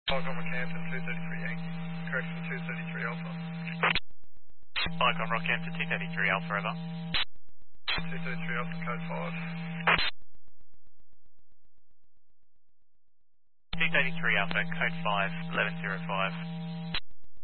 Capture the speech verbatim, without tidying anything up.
Falcon Rockhampton two thirty-three Yankee. Correction two thirty-three Alpha. Falcon Rockhampton two thirty-three Alpha, over. two thirty-three Alpha, code five. two thirty-three Alpha, code five, eleven zero five.